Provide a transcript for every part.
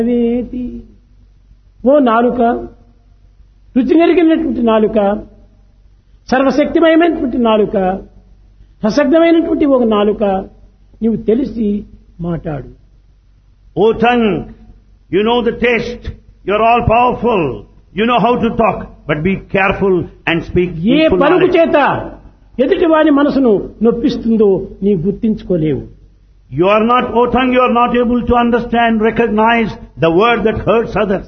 అవేతి ఓ నాలుక, రుచి నెరిగినటువంటి నాలుక, సర్వశక్తిమయమైనటువంటి నాలుక, సశక్తమైనటువంటి ఒక నాలుక, నీవు తెలిసి మాట్లాడు. O tongue, you know the taste, you're all powerful, you know how to talk, but be careful and speak A peaceful పలుకు knowledge. చేత ఎదుటి వారి మనసును నొప్పిస్తుందో నీ గుర్తించుకోలేవు. You are not, O tongue, you are not able to understand, recognize the word that hurts others.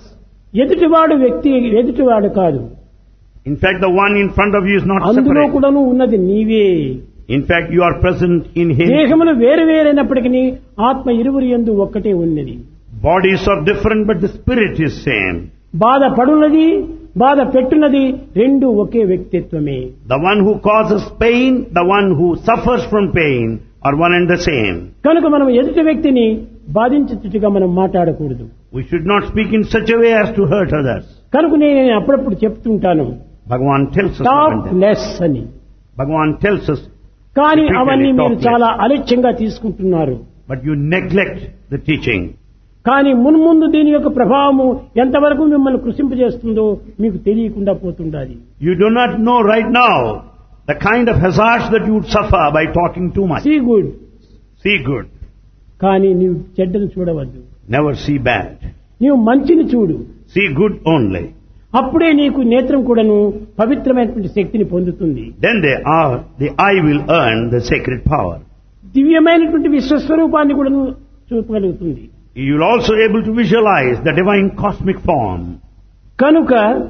ఎదుటివాడు కాదు. In fact, the one in front of you is not అందులో separate. కూడాను ఉన్నది నీవే. In fact, you are present in him. దేహములు వేరు వేరైనప్పటికీ ఆత్మ ఇరువురి యందు ఒక్కటే ఉన్నది. Bodies are different, but the spirit is same. బాధ పడున్నది, బాధ పెట్టున్నది, రెండు ఒకే వ్యక్తిత్వమే. The one who causes pain, the one who suffers from pain are one and the same. కనుక మనం ఎదుటి వ్యక్తిని బాధించేట్టుగా మనం మాట్లాడకూడదు. We should not speak in such a way as to hurt others. కనుక నేను అప్పుడప్పుడు చెప్తుంటాను, Bhagavan tells us talk about that. Less అని. Bhagavan tells us, కానీ repeatedly అవన్నీ మీరు talk less. చాలా అలక్ష్యంగా తీసుకుంటున్నారు. But you neglect the teaching. కానీ మున్ముందు దీని యొక్క ప్రభావము ఎంతవరకు మిమ్మల్ని కృషింపజేస్తుందో మీకు తెలియకుండా పోతుండాలి. You do not know right now the kind of hazards that you would suffer by talking too much. See good, See good, కానీ నీవు చెడ్డను చూడవద్దు. never see bad. నీవు మంచిని చూడు. See good only. అప్పుడే నీకు నేత్రం కూడాను పవిత్రమైనటువంటి శక్తిని పొందుతుంది. Then the eye will earn the sacred power. దివ్యమైనటువంటి విశ్వస్వరూపాన్ని కూడాను చూపగలుగుతుంది. You will also able to visualize the divine cosmic form. కనుక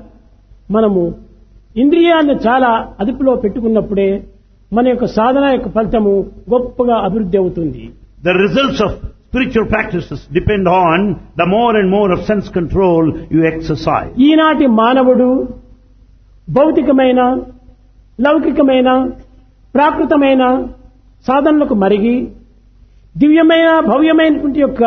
మనము ఇంద్రియాలను చాలా అదుపులో పెట్టుకున్నప్పుడే మన యొక్క సాధన యొక్క ఫలితము గొప్పగా అభివృద్ధి అవుతుంది. The results of spiritual practices depend on the more and more of sense control you exercise. ఈనాటి మానవుడు భౌతికమైన, లౌకికమైన, ప్రాకృతమైన సాధనలకు మరిగి దివ్యమైన, భవ్యమైనటువంటి యొక్క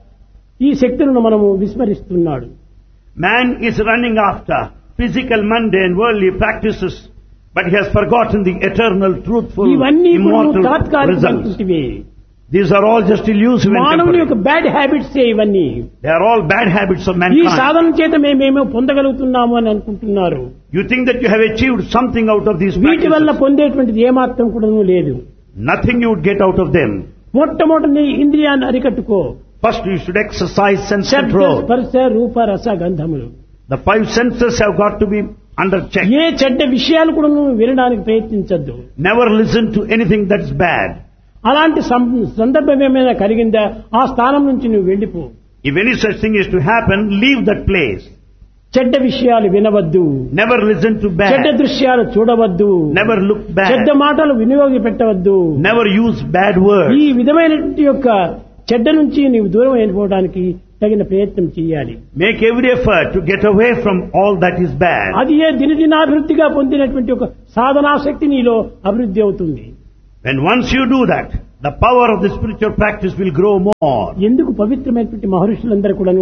ఈ శక్తులను మనము విస్మరిస్తున్నాడు. Man is running after physical, mundane, worldly practices, but he has forgotten the eternal, truthful, ఇవన్నీ immortal results. తాత్కాలికమైనటువంటివి. These are all just illusive and మానవుని యొక్క temporary. బ్యాడ్ హ్యాబిట్స్ ఇవన్నీ. They are all bad habits of ఈ mankind. సాధన చేత మేమేమో పొందగలుగుతున్నాము అని అనుకుంటున్నారు. You think that you have achieved something out of these వీటి వల్ల practices. పొందేటువంటిది ఏమాత్రం కూడా లేదు. Nothing you would get out of them. మొట్టమొదటి నీ ఇంద్రియాన్ని అరికట్టుకో. First you should exercise sense శబ్ద, control. స్పర్శ, రూప, రస, గంధములు. The five senses have got to be under check. ఏ చెడ్డ విషయాలు కూడా నువ్వు వినడానికి ప్రయత్నించద్దు. Never listen to anything that's bad. అలాంటి సందర్భం ఏమైనా కలిగిందా ఆ స్థానం నుంచి నువ్వు వెళ్ళిపో. If any such thing is to happen, leave that place. చెడ్డ విషయాలు వినవద్దు. Never listen to చెడ్డ bad. దృశ్యాలు చూడవద్దు. Never look చెడ్డ bad. మాటలు వినియోగి పెట్టవద్దు. Never use bad ఈ words. విధమైనటువంటి యొక్క చెడ్డ నుంచి నీవు దూరం అయిపోవడానికి తగిన ప్రయత్నం చేయాలి. Make every effort to get away from all that is bad. అది ఏ దినదినాభివృద్ధిగా పొందినటువంటి ఒక సాధనాశక్తి నీలో అభివృద్ధి అవుతుంది. When once you do that, the power of the spiritual practice will grow more. ఎందుకు పవిత్రమైనటువంటి మహర్షులందరూ కూడాను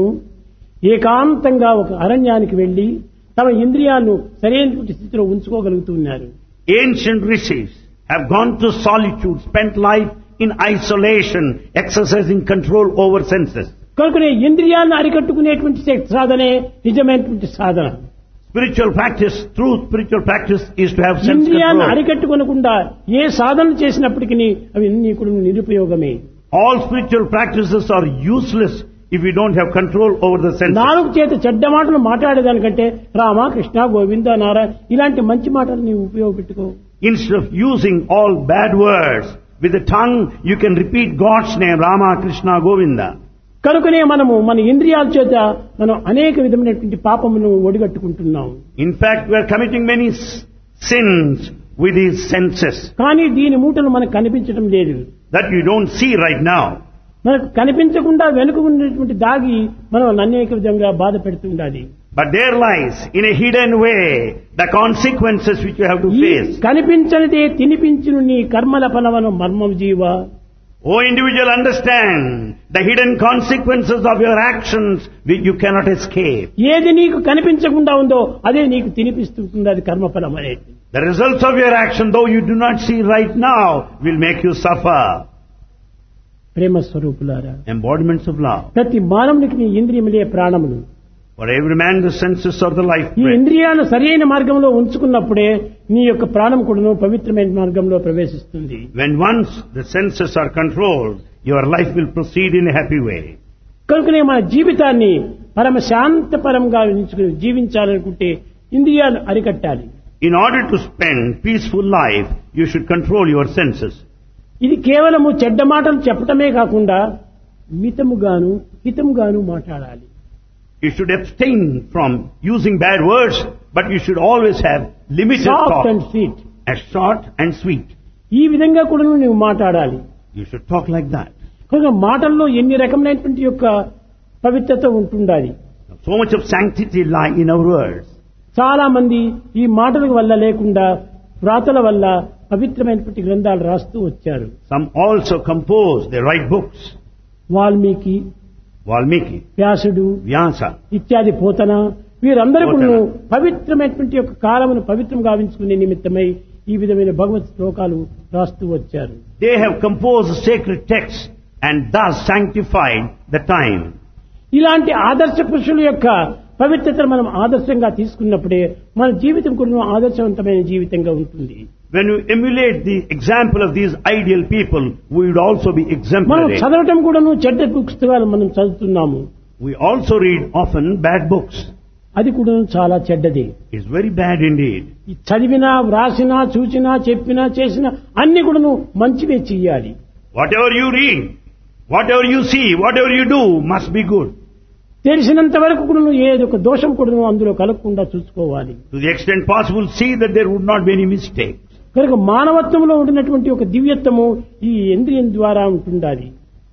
ఏకాంతంగా ఒక అరణ్యానికి వెళ్లి తమ ఇంద్రియాలను సరైనటువంటి స్థితిలో ఉంచుకోగలుగుతున్నారు. Ancient rishis have gone to solitude, spent life in isolation, exercising control over senses. కనుకనే ఇంద్రియాలను అరికట్టుకునేటువంటి సాధనే నిజమైనటువంటి సాధన. Spiritual practice, true spiritual practice is to have sense ఇంద్రియాలను control. అరికట్టుకోనకుండా ఏ సాధన చేసినప్పటికీ అవి నీకు నిరుపయోగమే. All spiritual practices are useless if you don't have control over the senses. నాలుగు చేత చెడ్డ మాటలు మాట్లాడేదానికంటే రామ, కృష్ణ, గోవింద, నారాయణ ఇలాంటి మంచి మాటలు నీవు ఉపయోగపెట్టుకో. Instead of using all bad words, with the tongue you can repeat God's name, Rama, Krishna, Govinda. కనుకనే మనము మన ఇంద్రియాల చేత మనం అనేక విధమైనటువంటి పాపమును ఒడిగట్టుకుంటున్నాం. In fact, we are committing many sins with these senses కానీ దీని మూటలు మనకు కనిపించడం లేదు. that you don't see right now. మనకు కనిపించకుండా వెనుక ఉన్నటువంటి దాగి మనం అనేక విధంగా బాధ పెడుతుండాలి. But there lies, in a hidden way, the consequences which you have to ఈ face. కనిపించనిదే తినిపించును నీ కర్మల ఫలవను మర్మం జీవ. O individual, understand the hidden consequences of your actions which you cannot escape. ఏది నీకు కనిపించకుండా ఉందో అదే నీకు తినిపిస్తుంది, అది కర్మఫలం అనేది. The results of your action, though you do not see right now, will make you suffer. ప్రేమ స్వరూపులారా, embodiments of love. ప్రతి మానవునికి నీ ఇంద్రియములే ప్రాణములు. For every man the senses are the life ఈ breath. ఇంద్రియాలను సరైన మార్గంలో ఉంచుకున్నప్పుడే నీ యొక్క ప్రాణం కూడాను పవిత్రమైన మార్గంలో ప్రవేశిస్తుంది. When once the senses are controlled, your life will proceed in a happy way. కనుకనే మన జీవితాన్ని పరమ శాంతపరంగా జీవించాలనుకుంటే ఇంద్రియాలు అరికట్టాలి. In order to spend peaceful life, you should control your senses. ఇది కేవలము చెడ్డ మాటలు చెప్పటమే కాకుండా మితముగాను హితముగాను మాట్లాడాలి. You should abstain from using bad words, but you should always have limited soft and talk, sweet. as short and sweet. ఈ విధంగా కూడా నువ్వు మాట్లాడాలి. You should talk like that. కనుక మాటల్లో ఎన్ని రకమైనటువంటి యొక్క పవిత్రత ఉంటుండాలి. So much of sanctity lie in our words. చాలా మంది ఈ మాటల వల్ల లేకుండా వ్రాతల వల్ల పవిత్రమైనటువంటి గ్రంథాలు రాస్తూ వచ్చారు. Some also compose, they write books. Valmiki, Valmiki, వ్యాసుడు Vyasa, ఇత్యాది పోతన వీరందరూ పోతన. పవిత్రమైనటువంటి యొక్క కాలమును పవిత్రం గావించుకునే నిమిత్తమై ఈ విధమైన భగవత్ శ్లోకాలు రాస్తూ వచ్చారు. they have composed sacred texts and thus sanctified the time. ఇలాంటి ఆదర్శ పురుషుల యొక్క పవిత్రతను మనం ఆదర్శంగా తీసుకున్నప్పుడే మన జీవితం కూడా ఆదర్శవంతమైన జీవితంగా ఉంటుంది. When you emulate the example of these ideal people, we would also be మనం exemplary. చదవటం కూడాను చెడ్డ పుస్తకాలు మనం చదువుతున్నాము. We also read often bad books. అది కూడా చాలా చెడ్డది. It's very bad indeed. ఈ చదివినా వ్రాసినా చూసినా చెప్పినా చేసినా అన్ని కూడాను మంచివే చెయ్యాలి. Whatever you read, whatever you see, whatever you do must be good. తెలిసినంత వరకు కూడా ఏదో ఒక దోషం కూడా అందులో కలగకుండా చూసుకోవాలి. To the extent possible, see that there would not be any mistake. కనుక మానవత్వంలో ఉండినటువంటి ఒక దివ్యత్వము ఈ ఇంద్రియం ద్వారా ఉంటుండాలి.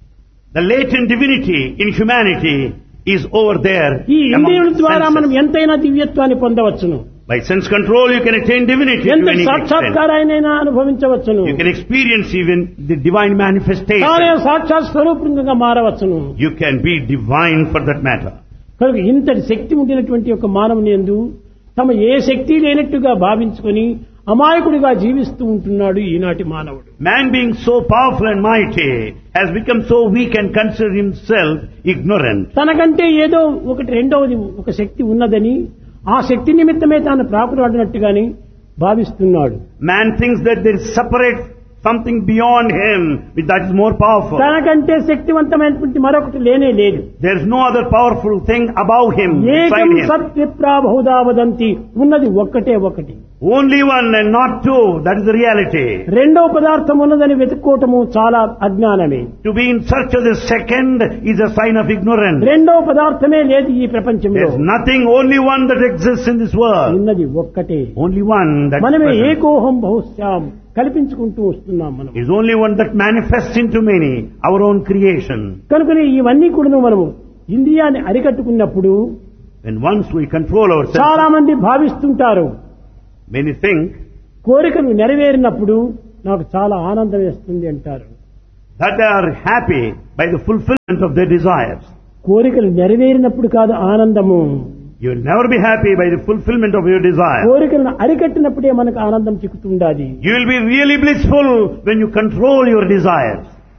The latent divinity in humanity is over there. ఈ among ఇంద్రియుల ద్వారా మనం senses. ఎంతైనా దివ్యత్వాన్ని పొందవచ్చును. By sense control, you can attain divinity to ఎంత any extent. సాక్షాత్కారాయనైనా అనుభవించవచ్చును. You can experience even the divine తానే manifestation. సాక్షాత్ స్వరూపంగా మారవచ్చును. You can be divine for that matter. కనుక ఇంతటి శక్తి ఉండినటువంటి ఒక మానవుని యందు తమ ఏ శక్తి లేనట్టుగా భావించుకొని అమాయకుడిగా జీవిస్తూ ఉంటున్నాడు ఈనాటి మానవుడు. Man being so powerful and mighty has become so weak and consider himself ignorant. తనకంటే ఏదో ఒకటి రెండవది ఒక శక్తి ఉన్నదని ఆ శక్తి నిమిత్తమే తాను ప్రాకులాడినట్టుగాని భావిస్తున్నాడు. Man thinks that there is separate something beyond him that is more powerful. తనకంటే శక్తివంతమైనటువంటి మరొకటి లేనే లేదు. There is no other powerful thing above him, ఏకం beside him. సత్విప్రా బహుదా వదంతి, ఉన్నది ఒక్కటే ఒకటి. Only one and not two, that is the reality. రెండో పదార్థం ఉన్నదని వెతుక్కోవటము చాలా అజ్ఞానమే. To be in search of the second is a sign of ignorance. రెండో పదార్థమే లేదు ఈ ప్రపంచంలో. There is nothing, only one that exists in this world. ఉన్నది ఒక్కటే. Only one that is మనమే present. ఏకోహం బహుశ్యాం కల్పించుకుంటూ వస్తున్నాం మనం. Is only one that manifests into many, our own creation. కనుకనే ఇవన్నీ కూడా మనము ఇంద్రియాన్ని అరికట్టుకున్నప్పుడు When once we control ourselves, చాలా మంది భావిస్తుంటారు, many think కోరికలు నెరవేరినప్పుడు నాకు చాలా ఆనందం వేస్తుంది అంటారు. that they are happy by the fulfillment of their desires. కోరికలు నెరవేరినప్పుడు కాదు ఆనందము, You will never be happy by the fulfillment of your desire. కోరికలను అరికట్టినప్పుడే మనకు ఆనందం చిక్కుతుండాలి. You will be really blissful when you control your desires.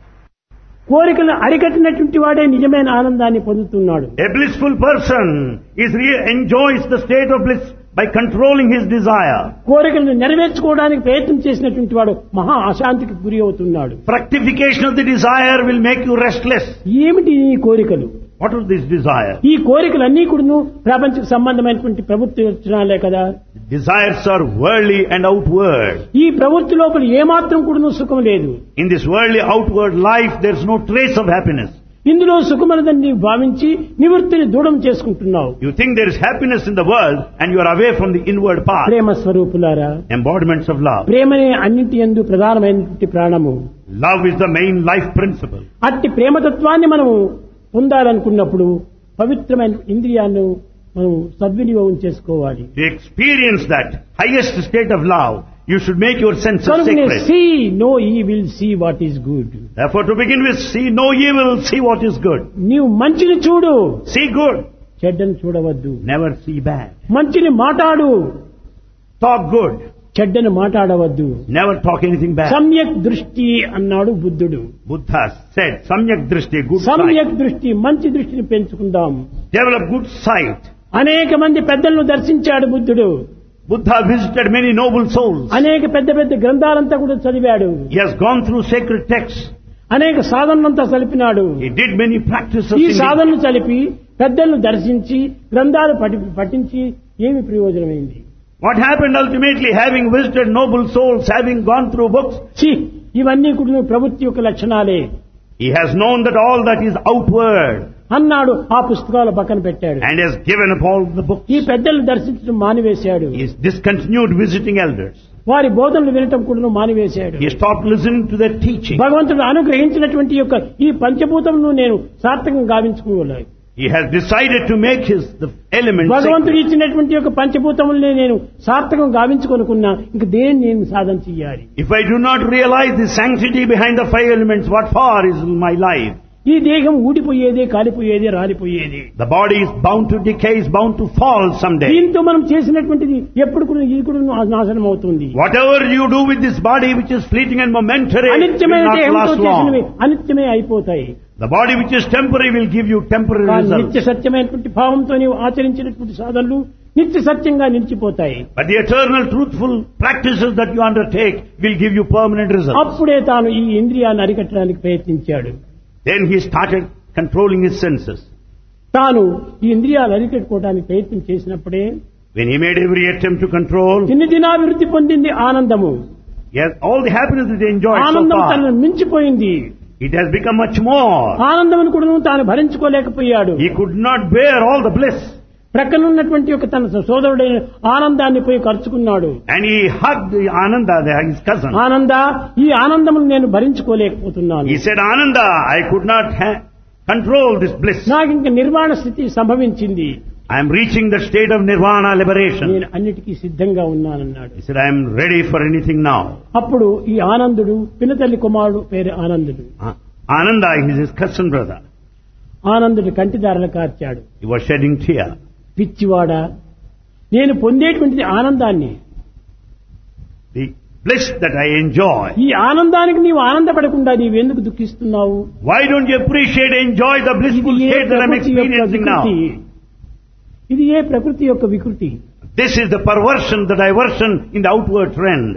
కోరికలను అరికట్టినటువంటి వాడే నిజమైన ఆనందాన్ని పొందుతున్నాడు. A blissful person enjoys the state of bliss by controlling his desire. కోరికలను నెరవేర్చుకోవడానికి ప్రయత్నం చేసినటువంటి వాడు మహా అశాంతికి గురి అవుతున్నాడు. Fructification of the desire will make you restless. ఏమిటి ఈ కోరికలు? What is this desire? ఈ కోరికలన్నీ కూడా ప్రపంచ సంబంధమైనటువంటి ప్రభుత్వ యోచనాలే కదా. Desires are worldly and outward. ఈ ప్రవృత్తి లోపల ఏమాత్రం కూడా సుఖం లేదు. In this worldly outward life, there is no trace of happiness. ఇందులో సుఖమనదని భావించి నివృత్తిని దూరం చేసుకుంటున్నావు. You think there is happiness in the world and you are away from the inward path. ప్రేమ స్వరూపులారా, Embodiments of love. ప్రేమనే అన్నింటి యందు ప్రధానమైనటువంటి ప్రాణము. Love is the main life principle. అట్టి ప్రేమతత్వాన్ని మనము పొందాలనుకున్నప్పుడు పవిత్రమైన ఇంద్రియాలను మనం సద్వినియోగం చేసుకోవాలి. To experience that highest state of love, you should make your senses కనుకనే sacred. See no evil see what is good. Therefore, to begin with, see no evil, see what is good. నీవు మంచిని చూడు, See good, చెడ్డను చూడవద్దు. never see bad. మంచిని మాట్లాడు, Talk good. చెడ్డను మాట్లాడవద్దు. Never talk anything bad. సమ్యక్ దృష్టి అన్నాడు బుద్ధుడు. Buddha said, Samyak Drishti, good సమ్యక్ sight. దృష్టి, మంచి దృష్టిని పెంచుకుందాం. Develop good sight. అనేక మంది పెద్దలను దర్శించాడు బుద్ధుడు. Buddha visited many noble souls. అనేక పెద్ద పెద్ద గ్రంథాలంతా కూడా చదివాడు. He has gone through sacred texts. అనేక సాధనలంతా చలిపినాడు. He did many practices. ఈ in the- సాధనలు చలిపి పెద్దలను దర్శించి గ్రంథాలు పఠించి ఏమి ప్రయోజనమైంది? What happened ultimately, having visited noble souls, having gone through books, ఛీ, ఇవన్నీ కూడా ప్రవృత్తి యొక్క లక్షణాలే he has known that all that is outward అన్నాడు. ఆ పుస్తకాలు పక్కన పెట్టాడు. and has given up all the books. ఈ పెద్దలను దర్శించడం మానివేశాడు. He has discontinued visiting elders. వారి బోధనలు వినటం కూడా మానివేశాడు. He stopped listening to their teaching. భగవంతుడు అనుగ్రహించినటువంటి యొక్క ఈ పంచభూతమును నేను సార్థకంగా గావించుకోవాలి. He has decided to make the elements భగవంతుడు sacred. ఇచ్చినటువంటి యొక్క పంచభూతములనే నేను సార్థకం గావించుకొనుకున్నా ఇంక దేన్ని నేను సాధన చెయ్యాలి? If I do not realize the sanctity behind the five elements, what for is my life? ఈ దేహం ఊడిపోయేదే, కాలిపోయేదే, రాలిపోయేది. The body is bound to decay, is bound to fall someday. దీంతో మనం చేసినటువంటిది ఎప్పుడు కూడా ఇది కూడా నాశనం అవుతుంది. Whatever you do with this body, which is fleeting and momentary, will అనిత్యమైన not దేహంతో last చేసినవి long. అనిత్యమే అయిపోతాయి. The body which is temporary will give you temporary కానీ results. నిత్య సత్యమైనటువంటి భావంతో నీవు ఆచరించినటువంటి సాధనలు నిత్య సత్యంగా నిలిచిపోతాయి. But the eternal truthful practices that you undertake will give you permanent results. అప్పుడే తాను ఈ ఇంద్రియాన్ని అరికట్టడానికి ప్రయత్నించాడు. Then he started controlling his senses. తాను ఈ ఇంద్రియాలు అరికట్టుకోవడానికి ప్రయత్నం చేసినప్పుడే When he made every attempt to control, దినాభివృద్ధి పొందింది ఆనందము. yes, all the happiness that he enjoyed so ఆనందం far, తనను మించిపోయింది. it has become much more. ఆనందమును కూడా తాను భరించుకోలేకపోయాడు. He could not bear all the bliss. ప్రక్కనున్నటువంటి ఒక తన సోదరుడైన ఆనందాన్ని పోయి ఖర్చుకున్నాడు. And he hugged Ananda, his cousin. ఆనంద, ఈ ఆనందమును నేను భరించుకోలేకపోతున్నాను. He said, Ananda, I could not control this bliss. నాకు ఇంక నిర్వాణ స్థితి సంభవించింది. I am reaching the state of nirvana liberation. నేను అన్నిటికీ సిద్ధంగా ఉన్నానన్నాడు. He said, I am ready for anything now. అప్పుడు ఈ ఆనందుడు పినతల్లి కుమారుడు పేరు ఆనందుడు. Ananda is his cousin brother. Anandudu కంటిదారలు కార్చాడు. He was shedding tear. పిచ్చివాడా, నేను పొందేటువంటిది ఆనందాన్ని. The bliss that I enjoy. ఈ ఆనందానికి నీవు ఆనందపడకుండా నీవెందుకు దుఃఖిస్తున్నావు? Why don't you appreciate, enjoy the blissful ఇది ఏ state that I am ప్రకృతి యొక్క experiencing now? వికృతి. ఇది ఏ ప్రకృతి యొక్క వికృతి. This is the perversion, the diversion in the outward trend.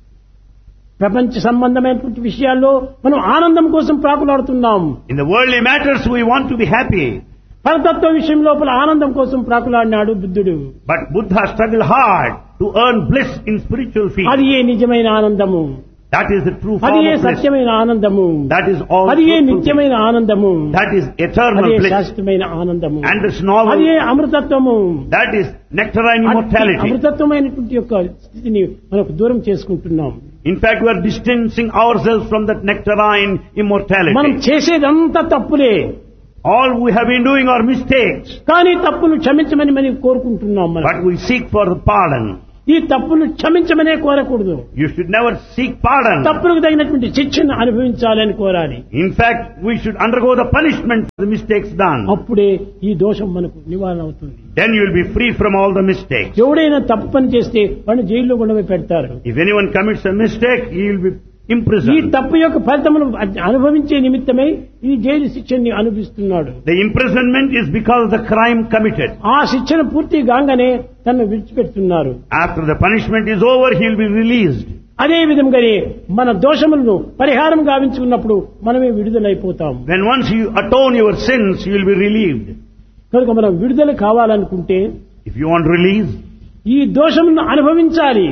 ప్రపంచ సంబంధమైనటువంటి విషయాల్లో మనం ఆనందం కోసం ప్రాకులాడుతున్నాం. In the worldly matters we want to be happy. పరతత్వ విషయం లోపల ఆనందం కోసం ప్రాకులాడినాడు బుద్ధుడు. But Buddha struggled hard to earn bliss in spiritual field. అది ఏ నిజమైన ఆనందము, That is the true అది form ఏ of bliss. సత్యమైన ఆనందము, That is all అది ఏ truthful bliss. నిత్యమైన ఆనందము, That is eternal అది ఏ bliss. శాశ్వతమైన ఆనందము, And this novel, అది ఏ అమృతత్వము. that is nectarine immortality. అమృతత్వమైనటువంటి యొక్క స్థితిని మనకు దూరం చేసుకుంటున్నాం. In fact, we are distancing ourselves from that nectarine మనం immortality. చేసేదంతా తప్పులే, All we have been doing are mistakes. కానీ తప్పును క్షమించమని మనం కోరుకుంటున్నాం. మనం But we seek for pardon. ఈ తప్పును క్షమించమనే కోరకూడదు. You should never seek pardon. తప్పులకు తగినటువంటి శిక్షను అనుభవించాలని కోరాలి. In fact, we should undergo the punishment for the mistakes done. అప్పుడే ఈ దోషం మనకు నివారణ అవుతుంది. Then you will be free from all the mistakes. ఎవడైనా తప్పు పని చేస్తే వాడిని జైల్లో కూడా పెడతారు. If anyone commits a mistake, he will be ఈ imprisoned. తప్పు యొక్క ఫలితమును అనుభవించే నిమిత్తమై ఈ జైలు శిక్షని అనుభవిస్తున్నాడు. The imprisonment is because of the crime committed. ఆ శిక్షణ పూర్తి కాగానే తనను విడిచిపెడుతున్నారు. After the punishment is over, he will be released. అదే విధంగానే మన దోషములను పరిహారం గావించుకున్నప్పుడు మనమే విడుదలైపోతాం. When once you atone your sins, you will be relieved. కనుక మనం విడుదల కావాలనుకుంటే If you want release, ఈ దోషములను అనుభవించాలి.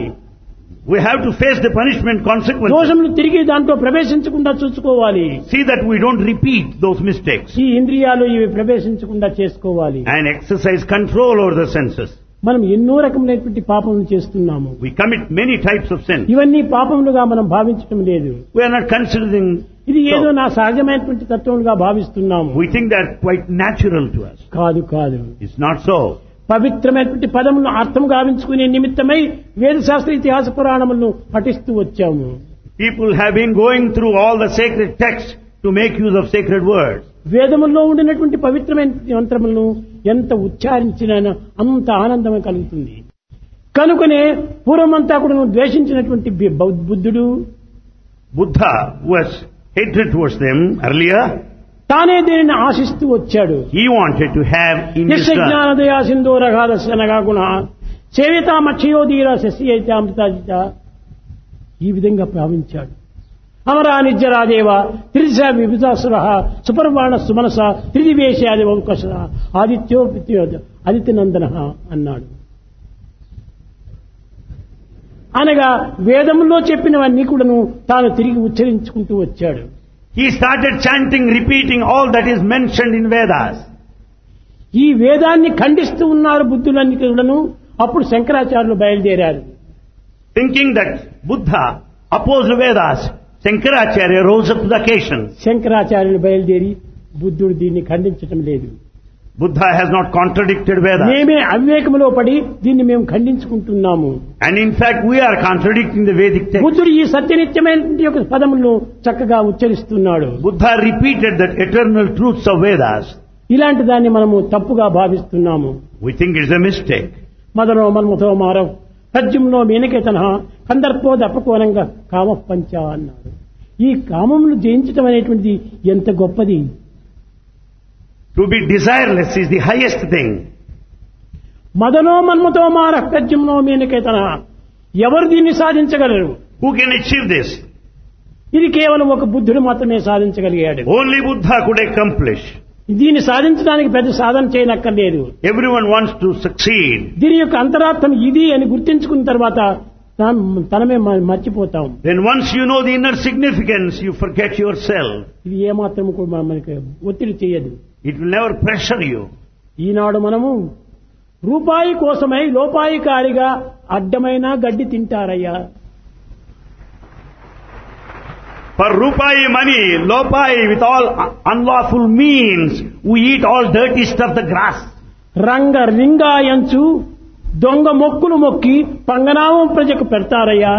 we have to face the punishment consequences. దోషములు తిరిగి దాంట్లో ప్రవేశించకుండా చూసుకోవాలి. See that we don't repeat those mistakes. ఈ ఇంద్రియాలు ఇవి ప్రవేశించకుండా చేసుకోవాలి. And exercise control over the senses. మనం ఎన్నో రకములైనటువంటి పాపములు చేస్తున్నాము. We commit many types of sins. ఇవన్నీ పాపములుగా మనం భావించడం లేదు. We are not considering. ఇది ఏదో So, నా సహజమైనటువంటి తత్వములుగా భావిస్తున్నాము. we think they are quite natural to us. కాదు కాదు. It's not so. పవిత్రమైనటువంటి పదములను అర్థం గావించుకునే నిమిత్తమై వేదశాస్త్ర ఇతిహాస పురాణములను పఠిస్తూ వచ్చాము. People have been going through all the sacred texts to make use of sacred words. వేదముల్లో ఉండినటువంటి పవిత్రమైన మంత్రములను ఎంత ఉచ్చారించినా అంత ఆనందమే కలుగుతుంది. కనుకనే పూర్వమంతా కూడా ద్వేషించినటువంటి బుద్ధుడు, Buddha was hatred towards them earlier. తానే దీనిని ఆశిస్తూ వచ్చాడు. He wanted to have in his యస్య జ్ఞానదయా సింధూరగాధస్యనగా గుణ సేవితామక్షయోధీర శశియైతామృతాజిత, ఈ విధంగా భావించాడు. అమరా నిజ్జరాదేవ త్రిశ విభుజాసుర సుపర్వాణ సుమనస త్రిదివేశాది వంకష ఆదిత్యో ఆదిత్యనందన అన్నాడు. అనగా వేదంలో చెప్పినవన్నీ కూడాను తాను తిరిగి ఉచ్చరించుకుంటూ వచ్చాడు. He started chanting, repeating all that is mentioned in Vedas. ఈ వేదాన్ని ఖండిస్తూ ఉన్నారు బుద్ధులన్నీ కూడాను. అప్పుడు శంకరాచార్యులు బయలుదేరారు. Thinking that Buddha opposed Vedas, Shankaracharya rose up to the occasion. శంకరాచార్యులు బయలుదేరి బుద్ధుడు దీన్ని ఖండించటం లేదు. Buddha has not contradicted Vedas. మేమే అవివేకంలో పడి దీన్ని మేము ఖండించుకుంటున్నాము. And in fact we are contradicting the Vedic text. బుద్ధుడు ఈ సత్యనిత్యమైన యొక్క పదములను చక్కగా ఉచ్చరిస్తున్నాడు. Buddha repeated that eternal truths of Vedas. ఇలాంటి దాన్ని మనము తప్పుగా భావిస్తున్నాము. We think it's a mistake. మదనో మన్మథో Maarav తజ్జుంలో మీనకేతన కందర్పోదపకోనంగా కామ పంచ అన్నాడు. ఈ కామమును జయించటం అనేటువంటిది ఎంత గొప్పది. To be desireless is the highest thing. మదనో మన్మథో Maarav తజ్జుంలో మీనకేతన, ఎవరు దీన్ని సాధించగలరు? Who can achieve this? ఇది కేవలం ఒక బుద్ధుడు మాత్రమే సాధించగలిగాడు. Only Buddha could accomplish. దీన్ని సాధించడానికి పెద్ద సాధన చేయనక్కర్లేదు. Everyone wants to succeed. దీని యొక్క అంతరార్థం ఇది అని గుర్తించుకున్న తర్వాత తనమే మర్చిపోతాం. Then once you know the inner significance, you forget yourself. ఇది ఏమాత్రం కూడా మనకి ఒత్తిడి చేయదు. It will never pressure you. ఈనాడు మనము రూపాయి కోసమై లోపాయికారిగా అడ్డమైన గడ్డి తింటారయ్యా. For rupai money, lopai, with all unlawful means, we eat all dirty stuff, the grass. రంగ రింగాయంచు దొంగ మొక్కులు మొక్కి పంగనామం ప్రజకు పెడతారయ్యా.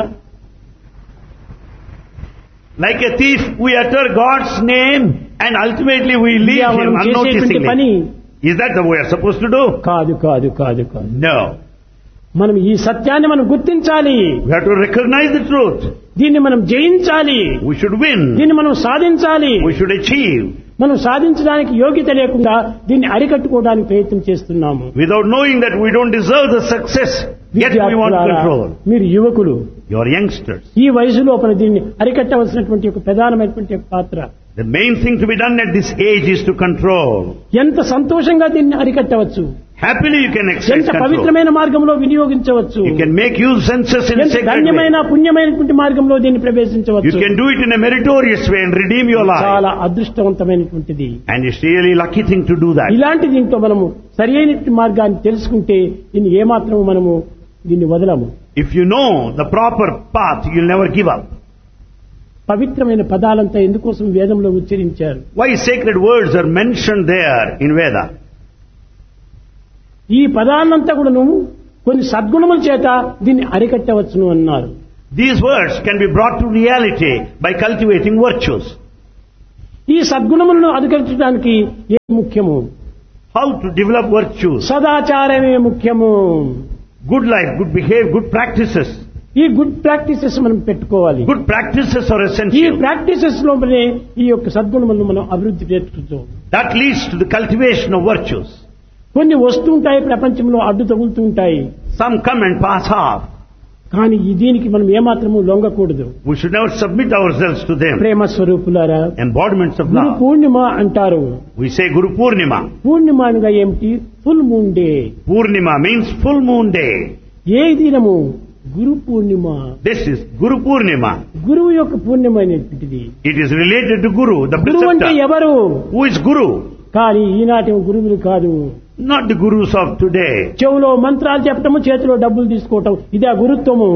Like a thief, we utter God's name and ultimately we leave him unnoticingly. Is that the way we are supposed to do? కాదు కాదు కాదు కాదు. No. మనం ఈ సత్యాన్ని మనం గుర్తించాలి. We have to recognize the truth. దీన్ని మనం జయించాలి. We should win. దీన్ని మనం సాధించాలి. We should achieve. మనం సాధించడానికి యోగ్యత లేకుండా దీన్ని అరికట్టుకోవడానికి ప్రయత్నం చేస్తున్నాము. Without knowing that we don't deserve the success, yet we want control. మీరు యువకులు, You are youngsters. ఈ వయసు లోపల దీన్ని అరికట్టవలసినటువంటి ఒక ప్రధానమైనటువంటి పాత్ర. The main thing to be done at this age is to control. ఎంత సంతోషంగా దీన్ని అరికట్టవచ్చు. Happily you can exercise ఎంత control. పవిత్రమైన మార్గంలో వినియోగించవచ్చు. You can make use senses in a ఎంత sacred ధన్యమైన way. పుణ్యమైనటువంటి మార్గంలో దీన్ని You ప్రవేశించవచ్చు. can do it in a meritorious way and redeem your life. చాలా అదృష్టవంతమైనటువంటిది. And it's really lucky thing to do that. ఇలాంటి దీంట్లో మనము సరి అయినటువంటి మార్గాన్ని తెలుసుకుంటే దీన్ని ఏమాత్రం మనము దీన్ని వదలము. If you know the proper path, you'll never give up. పవిత్రమైన పదాలంతా ఎందుకోసం వేదంలో ఉచ్చరించారు? Why sacred words are mentioned there in Veda? ఈ పదాలంతా కూడా నువ్వు కొన్ని సద్గుణముల చేత దీన్ని అరికట్టవచ్చును అన్నారు. These words can be brought to reality by cultivating virtues. ఈ సద్గుణములను అధికరించడానికి ఏది ముఖ్యము? How to develop virtues? సదాచారమే ముఖ్యము. Good life, good behavior, good practices. ఈ గుడ్ ప్రాక్టీసెస్ మనం పెట్టుకోవాలి. Good practices are ఈ essential. ప్రాక్టీసెస్ లోపలే ఈ యొక్క సద్గుణములను మనం అభివృద్ధి చేసుకుంటాం. That leads to the cultivation of virtues. కొన్ని వస్తుంటాయి ప్రపంచంలో, అడ్డు తగులుతూ ఉంటాయి. Some come and pass off. కానీ దీనికి మనం ఏమాత్రము లొంగకూడదు. We should never submit ourselves to them. ప్రేమ స్వరూపులారా, Embodiments of గురు love. పూర్ణిమ అంటారు. We say Guru Purnima. పూర్ణిమ అనగా ఏమిటి? Full moon day. Purnima means full moon day. ఏ దినము? Guru Purnima. This is Guru Purnima. గురువు యొక్క పూర్ణిమ అనేటువంటిది. It is related to Guru, the గురువు అంటే preceptor. ఎవరు? Who is Guru? కానీ ఈనాటి గురువులు కాదు. Not the Gurus of today. చెవులో మంత్రాలు చెప్పటము, చేతిలో డబ్బులు తీసుకోవటం, ఇదే గురుత్వము.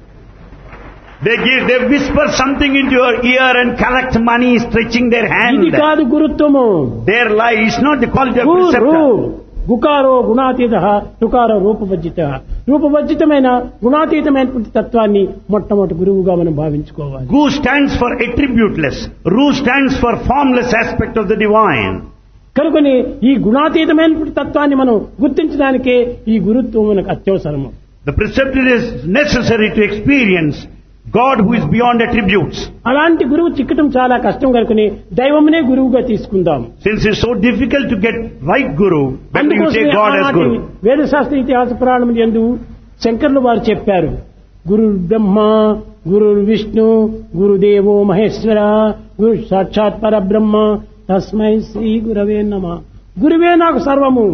They whisper something into your ear and collect money stretching their hand. ఇది కాదు గురుత్వము. Their lie is not the quality of Guru preceptor. గుకారో గుణాతీత, టుకారో రూపవర్జిత. రూపవర్జితమైన గుణాతీతమైనటువంటి తత్వాన్ని మొట్టమొదటి గురువుగా మనం భావించుకోవాలి. Gu stands for attributeless. Ru stands for formless aspect of the divine. కనుకని ఈ గుణాతీతమైనటువంటి తత్వాన్ని మనం గుర్తించడానికే ఈ గురుత్వం మనకు అత్యవసరము. The preceptor is necessary to experience God who is beyond attributes. అలాంటి గురువు చిక్కటం చాలా కష్టం కనుకని దైవమునే గురువుగా తీసుకుందాం. Since it's so difficult to get right guru, better you take అందుకోసమే God as ఆనాటి guru. వేదశాస్త్ర ఇతిహాస పురాణం యందు శంకర్లు వారు చెప్పారు, గురు బ్రహ్మ, గురు విష్ణు, గురుదేవో మహేశ్వర, గురు సాక్షాత్ పరబ్రహ్మ, తస్మై శ్రీ గురవే నమః. గురువే నాకు సర్వము.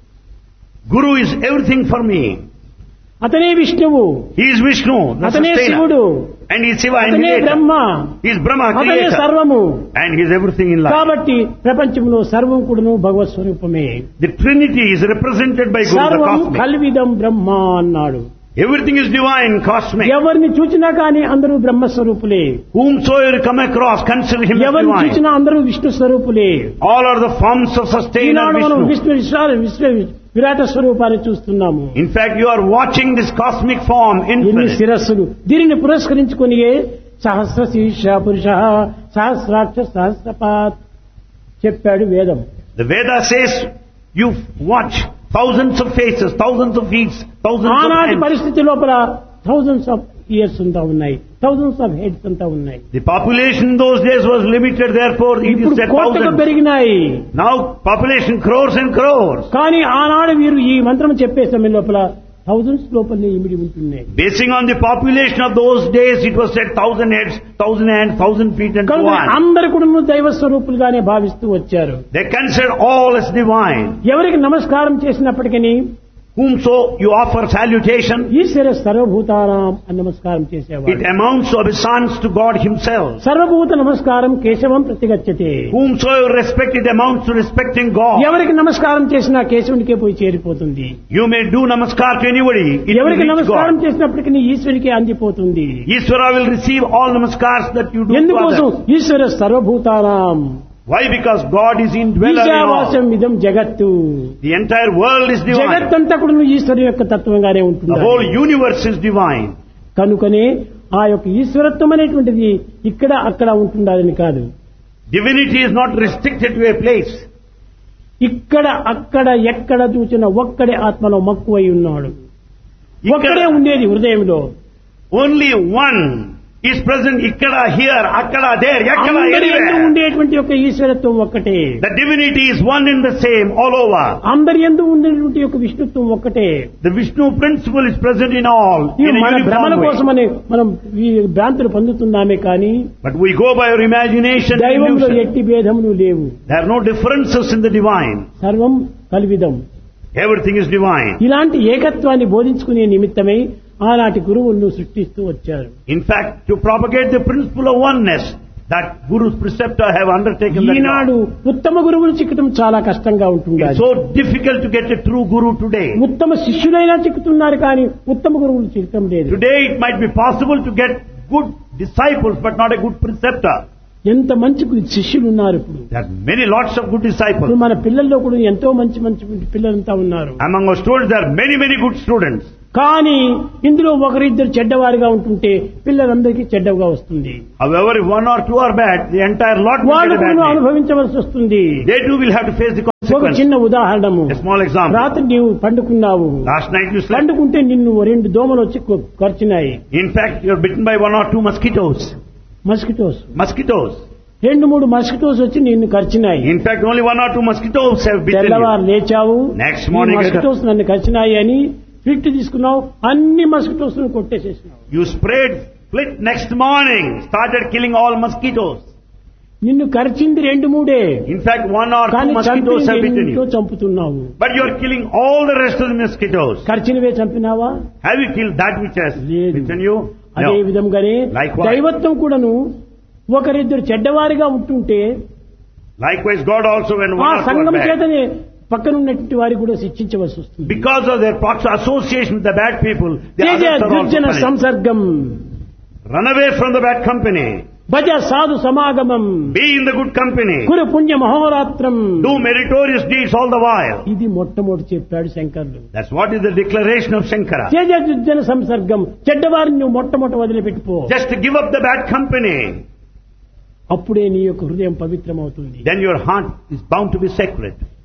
Guru is everything for me. అతనే విష్ణువు, He is Vishnu, the అతనే sustainer. శివుడు, And he is Shiva and అతనే creator. Brahma, He is Brahma, అతనే creator. సర్వము. And he is everything in life. కాబట్టి ప్రపంచంలో సర్వం కూడాను భగవత్ స్వరూపమే. The Trinity is represented by Guru, the సర్వం cosmic. కల్విదం బ్రహ్మ అన్నాడు. Everything is divine, cosmic. ఎవరిని చూచినా కానీ అందరూ బ్రహ్మస్వరూపులే. Whomsoever you come across, consider him as ఎవరిని divine. చూచినా అందరూ Vishnu స్వరూపులే. All are the forms of sustainer ఈనాడు మనం Vishnu. విష్ణు విరాట స్వరూపాన్ని చూస్తున్నాము. In fact, you are watching this cosmic form ఎన్ని infinite. శిరస్సులు, దీనిని పురస్కరించుకుని సహస్ర శీర్ష పురుష సహస్రాక్ష సహస్రపాత్ చెప్పాడు వేదం. The Veda says you watch thousands of faces, thousands of feet, thousands of ఆనాటి hands. పరిస్థితి లోపల థౌజండ్స్ ఆఫ్ ఇయర్స్ అంతా ఉన్నాయి, థౌజండ్స్ ఆఫ్ హెడ్స్ అంతా ఉన్నాయి. The population in those days was limited, therefore it ఇప్పుడు is said కోట్లకు thousands. పెరిగినాయి. Now population crores and crores. కానీ ఆనాడు వీరు ఈ మంత్రం చెప్పే సమయం లోపల థౌజండ్స్ లోపలనే ఇమిడి ఉంటున్నాయి. Basing on the population of those days, it was said 1,000 heads, 1,000 hands, 1,000 feet and so కనుక on. అందరు కూడా దైవ స్వరూపులుగానే భావిస్తూ వచ్చారు. They consider all as divine. ఎవరికి నమస్కారం చేసినప్పటికీ Whomso you offer salutation, ఈశ్వర సర్వభూతానాం అని నమస్కారం it చేసేవాడు. amounts to obeisance to God himself. సర్వభూత నమస్కారం కేశవం ప్రతిగచ్చతే. Whomsoever respect, it amounts to respecting God. ఎవరికి నమస్కారం చేసినా కేశవునికే పోయి చేరిపోతుంది. You may do namaskar to anybody, it will ఎవరికి reach నమస్కారం God. చేసినప్పటికీ ఈశ్వరికి అందిపోతుంది. Ishvara will receive all namaskars that you do to ఎందుకోసం? others. ఈశ్వర సర్వభూతానాం Why? Because God is indweller in ఈశావాస్యం all. ఇదం జగత్తు. The entire world is divine. జగత్తంతా కూడా ఈశ్వరు యొక్క తత్వంగానే The ఉంటుంది. whole universe is divine. కనుకనే ఆ యొక్క ఈశ్వరత్వం అనేటువంటిది ఇక్కడ అక్కడ ఉంటుండాలని కాదు. Divinity is not restricted to a place. ఇక్కడ అక్కడ ఎక్కడ చూసిన ఒక్కడే ఆత్మలో మక్కువై ఉన్నాడు. ఒక్కడే ఉండేది హృదయంలో. Only one is present ikkada, here, akkada, there, yakada, అందరి యందు anywhere. ఉండేటువంటి యొక్క ఈశ్వరత్వం ఒక్కటే. The divinity is one and the same all over. అందరి యందు ఉండేటువంటి యొక్క విష్ణుత్వం ఒక్కటే. The Vishnu principle is present in all ఇవి in a మన భ్రమల uniform way. కోసమని మనం ఈ భ్రాంతులు పొందుతున్నామే కానీ But we go by our imagination and దైవంలో illusion. ఎట్టి భేదములు లేవు. There are no differences in the divine. సర్వం కల్విదం. Everything is divine. ఇలాంటి ఏకత్వాన్ని బోధించుకునే నిమిత్తమై ఆనాటి గురువులను సృష్టిస్తూ వచ్చారు. In fact, to propagate the principle of oneness, that Guru's preceptor have undertaken that Eenadu job. ఉత్తమ గురువులు చిక్కటం చాలా కష్టంగా ఉంటుంది. It's so difficult to get a true Guru today. ఉత్తమ శిష్యులైనా చిక్కుతున్నారు కానీ ఉత్తమ గురువులు చిక్కటం లేదు. Today it might be possible to get good disciples, but not a good preceptor. ఎంత మంచి శిష్యులు ఉన్నారు ఇప్పుడు. There are many lots of good ఇప్పుడు disciples. మన పిల్లల్లో కూడా ఎంతో మంచి మంచి పిల్లలంతా ఉన్నారు. Among our students, there are many, many good students. కానీ ఇందులో ఒకరిద్దరు చెడ్డవారిగా ఉంటుంటే పిల్లలందరికీ చెడ్డగా వస్తుంది. However, if one or two are bad, the entire lot will వాళ్ళు get a bad కూడా name. అనుభవించవలసి వస్తుంది. They too will have to face the ఒక consequence. చిన్న ఉదాహరణము. A small example. రాత్రి నీవు పండుకున్నావు. Last night you slept. పండుకుంటే నిన్ను 2 దోమలు వచ్చి కరిచినాయి. In fact, you are bitten by 1 or 2 mosquitoes. Mosquitoes. 2-3 mosquitoes వచ్చి నిన్ను కరిచినాయి. In fact, only 1 or 2 mosquitoes have bitten you. తెల్లవారు లేచావు. Next morning, మస్కిటోస్ నన్ను కరిచినాయి అని ఫిట్ తీసుకున్నావు. అన్ని mosquitoes కొట్టేసేసినావు. You sprayed flit next morning, started killing all mosquitoes. నిన్ను కరిచింది 2-3. In fact, 1 or 2 కానీ mosquitoes have bitten ఎంతో you. చంపుతున్నావు. But you are killing all the rest of the mosquitoes. కరిచినవే చంపినావా? Have you killed that which has లేదు. bitten you? అదే No. విధంగానే Likewise. దైవత్వం కూడాను ఒకరిద్దరు చెడ్డవారిగా ఉంటుంటే Likewise, God also, when ఆ 1 or 2 సంఘం are bad, చేతనే పక్కనున్నటువంటి వారికి కూడా శిక్షించవలసి వస్తుంది. because of their association with the bad people, the Teja others are also దుర్జన punished. సంసర్గం Run away from the bad company. భజ సాధు సమాగమం Be in the good company. కురు పుణ్య మహోరాత్రం. Do meritorious deeds all the while. ఇది మొట్టమొదటి చెప్పాడు శంకరుడు. That's what is the declaration of Shankara. Teja దుర్జన సంసర్గం, చెడ్డవారిని నువ్వు మొట్టమొదటి వదిలిపెట్టుకో. Just give up the bad company. అప్పుడే నీ యొక్క హృదయం పవిత్రమవుతుంది. Then your heart is bound to be sacred.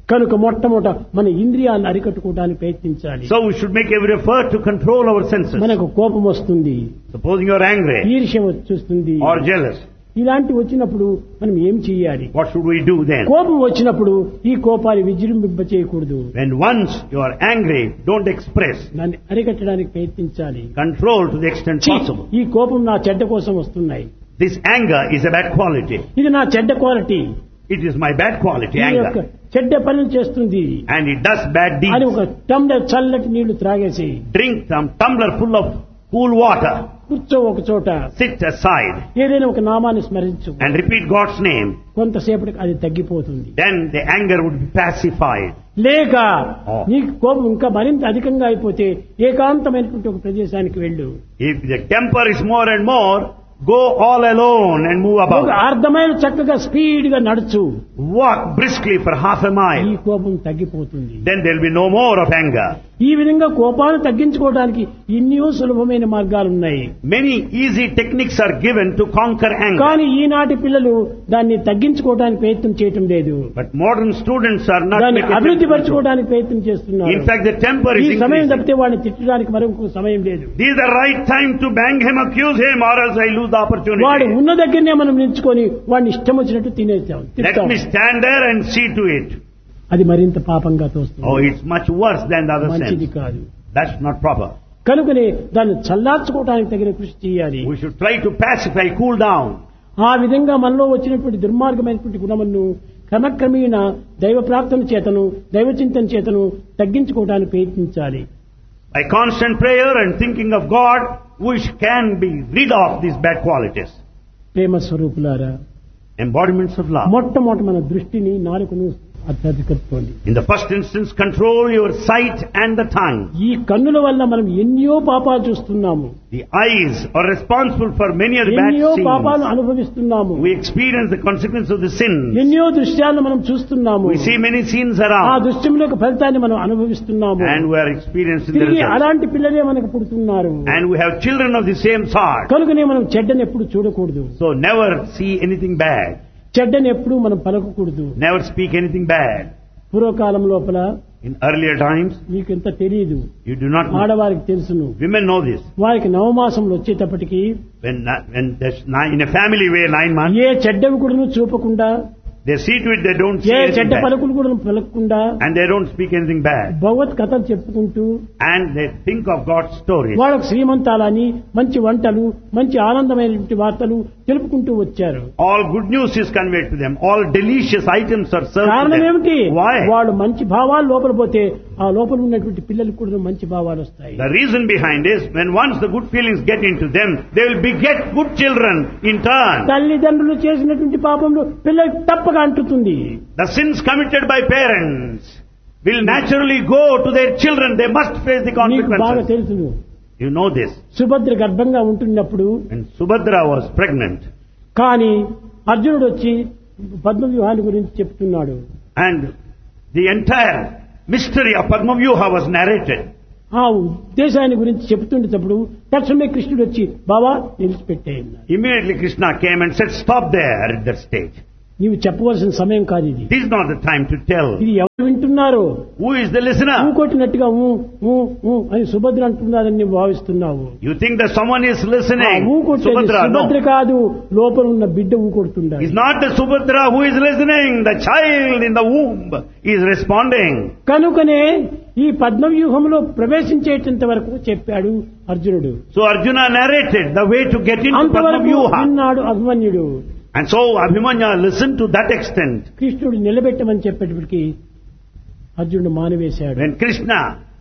కనుక మొట్టమొదట మన ఇంద్రియాలను అరికట్టుకోవడానికి ప్రయత్నించాలి. So we should make every effort to control our senses. మనకు కోపం వస్తుంది, Supposing you are angry ఈర్ష్య వచ్చేస్తుంది, or jealous, ఇలాంటి వచ్చినప్పుడు మనం ఏం చేయాలి? what should we do then? కోపం వచ్చినప్పుడు ఈ కోపాన్ని విజృంభింప చేయకూడదు. When once you are angry, don't express. దాన్ని అరికట్టడానికి ప్రయత్నించాలి. Control to the extent ఛీ, possible. ఈ కోపం నా చెడ్డ కోసం వస్తున్నాయి, This anger is a bad quality. ఇది నా చెడ్డ quality, It is my bad quality, ఇది ఒక anger. చెడ్డ పనులు చేస్తుంది And it does bad అని deeds. ఒక టంబ్లర్ చల్లటి నీళ్లు త్రాగేసి Drink some tumbler full of cool water. కూర్చో ఒక చోట, Sit aside ఏదైనా ఒక నామాన్ని స్మరించు, and repeat God's name. కొంతసేపటికి అది తగ్గిపోతుంది. Then the anger would be pacified. లేక Oh. నీకు కోపం ఇంకా మరింత అధికంగా అయిపోతే ఏకాంతమైనటువంటి ఒక ప్రదేశానికి వెళ్ళు. If the temper is more and more, go all alone and move ఒక about. అర్ధమైన చక్కగా స్పీడ్ గా నడుచు, Walk briskly for half a ఈ mile. కోపం తగ్గిపోతుంది. Then there will be no more of anger. ఈ విధంగా కోపాన్ని తగ్గించుకోవడానికి ఎన్నో సులభమైన మార్గాలు ఉన్నాయి. Many easy techniques are given to conquer anger. కానీ ఈనాటి పిల్లలు దాన్ని తగ్గించుకోవడానికి ప్రయత్నం చేయటం లేదు, But modern students are not దాన్ని making అభివృద్ధి attempt to control. పరచుకోవడానికి ప్రయత్నం చేస్తున్నారు. In fact, the temper ఈ is సమయం increasing. తప్పితే వాడిని తిట్టడానికి మరొక సమయం లేదు. This is the right time to bang him, accuse him, or else I lose the వాడు opportunity. ఉన్న దగ్గరనే మనం నిల్చుకొని వాడిని ఇష్టం వచ్చినట్టు తినేస్తాం, Let తిట్టాం. me stand there and see to it. అది మరింత పాపంగా తోస్తుంది, Oh, it's much worse than the other మంచిది sense. కాదు. That's not proper. కనుకనే దాన్ని చల్లార్చుకోవడానికి తగిన కృషి చేయాలి. We should try to pacify, cool down. ఆ విధంగా మనలో వచ్చినటువంటి దుర్మార్గమైనటువంటి గుణములను క్రమక్రమేణ దైవ ప్రార్థన చేతను దైవ చింతన చేతను తగ్గించుకోవడానికి ప్రయత్నించాలి. By constant prayer and thinking of God, we can be rid of these bad qualities. ప్రేమ స్వరూపులారా, Embodiments of love. మొట్టమొదటి మన దృష్టిని నాలుకను అధికరించుకోండి. In the first instance, control your sight and the tongue. ఈ కన్నుల వల్ల మనం ఎన్నో పాపాలు చూస్తున్నాము, The eyes are responsible for many of the bad ఎన్నో పాపాలు sins. అనుభవిస్తున్నాము, We experience the consequence of the sin. ఎన్నో దృశ్యాలను మనం చూస్తున్నాము, We see many sins ఆ around, దృశ్యం యొక్క ఫలితాన్ని మనం అనుభవిస్తున్నాము. and we are experiencing the తిరిగి result. అలాంటి పిల్లలే మనకు పుడుతున్నారు. And we have children of the same sort. కనుకనే మనం చెడ్డని ఎప్పుడు చూడకూడదు, So never see anything bad. చెడ్డని ఎప్పుడు మనం పలకకూడదు. Never speak anything bad. పూర్వకాలం లోపల In earlier times, మీకు ఎంత తెలియదు, you do not know. ఆడవారికి తెలుసును. Women know this. వారికి నవమాసంలో వచ్చేటప్పటికి When there's in a family where 9 months, ఏ చెడ్డవి కూడా చూపకుండా, they see to it they don't A say anything చెడ్డ bad. పలుకులు కూడా పలకకుండా And they don't speak anything bad. భగవత్ కథలు చెప్పుకుంటూ And they think of God's stories. వాళ్ళకు శ్రీమంతాలని మంచి వంటలు మంచి ఆనందమైనటువంటి వార్తలు తెలుపుకుంటూ వచ్చారు. All good news is conveyed to them. All delicious items are served to కారణం them. ఏమిటి? Why? వాళ్ళు మంచి భావాలు లోపల పోతే ఆ లోపల ఉన్నటువంటి పిల్లలకు కూడా మంచి భావాలు వస్తాయి. The reason behind is when once the good feelings get into them, they will beget good children in turn. తల్లిదండ్రులు చేసినటువంటి పాపంలో పిల్లలకు తప్పక అంటుతుంది. The sins committed by parents will naturally go to their children. They must face the నీకు బాగా consequences. తెలుసును, You know this. Subhadra గర్భంగా ఉంటున్నప్పుడు When Subhadra was pregnant కానీ అర్జునుడు వచ్చి పద్మ వ్యూహాన్ని గురించి చెప్తున్నాడు. and the entire mystery of Padma Vyuha was narrated, ఆ ఉద్దేశాన్ని గురించి చెప్తుండేటప్పుడు తక్షణమే కృష్ణుడు వచ్చి బావా నిలిచిపెట్టేయన్నాడు. immediately Krishna came and said, "Stop there at that stage. నీవు చెప్పవలసిన సమయం కాదు ఇది. This is not the time to tell." ఇది ఎవరు వింటున్నారో Who is the listener? కొట్టినట్టుగా ఊ ఊ ఊ అని సుభద్ర అంటున్నారని నువ్వు భావిస్తున్నావు. You think that someone is ఆ listening? ఊ కొట్టేది Subhadra, సుభద్ర no. కాదు, లోపల ఉన్న బిడ్డ ఊ కొడుతుండాలి. It's not the Subhadra who is listening. The child in the womb is responding. కనుకనే ఈ పద్మవ్యూహంలో ప్రవేశించేటంత వరకు చెప్పాడు అర్జునుడు. So Arjuna narrated the way to get into Padma అంతవరకు Vyuha. విన్నాడు అభిమన్యుడు. And so Abhimanyu listened to that extent. కృష్ణుడు నిలబెట్టమని చెప్పేటప్పటికి అర్జునుడు మానివేశాడు. When Krishna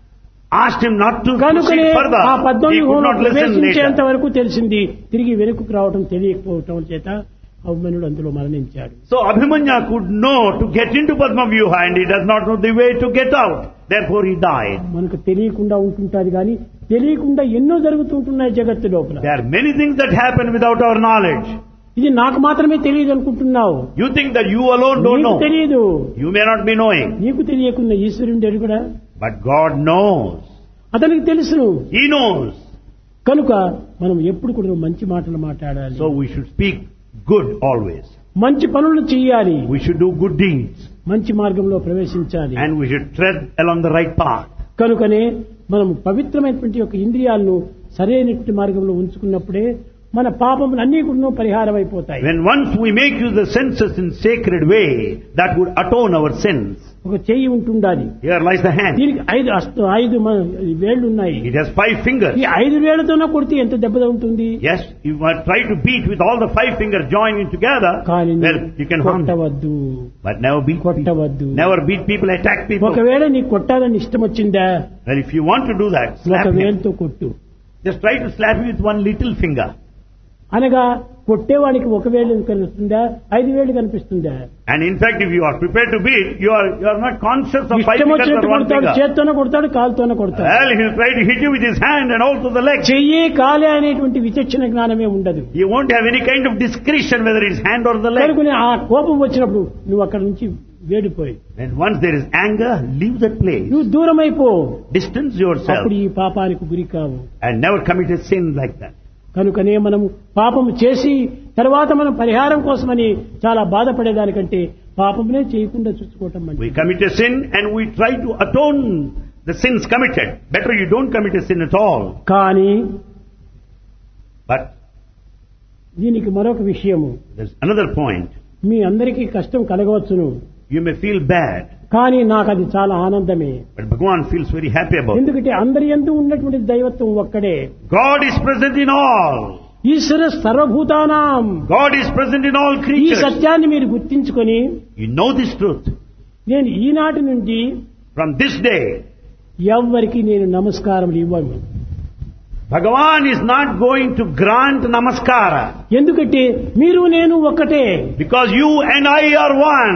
asked him not to కనుకనే proceed further, ఆ he could పద్మవ్యూహంలో not listen ప్రవేశించేంత later. వరకు తెలిసింది, తిరిగి వెనుకకు రావటం తెలియకపోవటం చేత అభిమన్యుడు అందులో మరణించాడు. So Abhimanyu could know to get into Padma Vyuha and he does not know the way to get out. Therefore he died. మనకు తెలియకుండా ఉంటుంటాది కానీ తెలియకుండా ఎన్నో జరుగుతుంటున్నాయి జగత్తు లోపల. There are many things that happen without our knowledge. ఇది నాకు మాత్రమే తెలియదు అనుకుంటున్నావు. You think that you alone don't నీకు know. తెలియదు. You may not be knowing. నీకు తెలియకుండా ఈశ్వరుడు ఎరుగుడా? But God knows. అతనికి తెలుసును. He knows. కనుక మనం ఎప్పుడు కూడా మంచి మాటలు మాట్లాడాలి. So we should speak good always. మంచి పనులు చేయాలి, We should do good deeds. మంచి మార్గంలో ప్రవేశించాలి. And we should tread along the right path. కనుకనే మనం పవిత్రమైనటువంటి యొక్క ఇంద్రియాలను సరైనటువంటి మార్గంలో ఉంచుకున్నప్పుడే మన పాపములు అన్నీ కూడా పరిహారం అయిపోతాయి. When once we make use the senses in sacred way, that would atone our sins. ఒక చెయ్యి ఉంటుండాలి, Here lies the hand. దీనికి ఐదు వేళ్లు ఉన్నాయి. It has 5 fingers. ఈ 5 వేళ్లతోనే కొడితే ఎంత దెబ్బ ఉంటుంది. Yes, you might try to beat with all the 5 fingers joining together. కానీ Well, you can harm them. కొట్టవద్దు, But never beat people. కొట్టవద్దు. Never beat people, attack people. ఒకవేళ నీకు కొట్టాలని ఇష్టం వచ్చిందా, Well, if you want to do that, ఒక slap him. వేలుతో కొట్టు. Just try to slap him with one little finger. అనగా కొట్టేవాడికి ఒక వేలు కనిపిస్తుందా, 5 వేలు కనిపిస్తుందా? And in fact, if you are prepared to beat, you are not conscious of 5 ఇష్టం fingers వచ్చినట్టు or one కొడతాడు, finger. చేత్తోనే కొడతాడు, కాలుతోనే కొడతాడు. Well, he will try to hit you with his hand and also the leg. చెయ్యి కాలే అనేటువంటి విచక్షణ జ్ఞానమే ఉండదు. You won't have any kind of discretion whether it's hand or the leg. కనుకనే ఆ కోపం వచ్చినప్పుడు నువ్వు అక్కడ నుంచి వేడిపోయి, And once there is anger, leave that place. నువ్వు దూరం అయిపో. Distance yourself అప్పుడు ఈ పాపానికి గురి కావు. and never commit a sin like that. కనుకనే మనము పాపము చేసి తర్వాత మనం పరిహారం కోసమని చాలా బాధపడేదానికంటే పాపమునే చేయకుండా చూసుకోవటం మంచిది. We commit a sin and we try to atone the sins committed. Better you don't commit a sin at all. కానీ But దీనికి మరొక విషయము, there's another point. మీ అందరికీ కష్టం కలగవచ్చును, You may feel bad, కానీ నాకు అది చాలా ఆనందమే. but Bhagavan feels very happy about it. ఎందుకంటే అందరి యందు ఉన్నటువంటి దైవత్వం ఒక్కడే. God is present in all. ఈశ్వర సర్వభూతానాం. God is present in all ఈ creatures. సత్యాన్ని మీరు గుర్తించుకొని, You know this truth. నేను ఈనాటి నుండి From this day, ఎవ్వరికి నేను నమస్కారం ఇవ్వను. Bhagavan is not going to grant namaskara ఎందుకంటే మీరు నేను ఒక్కటే. because you and I are one.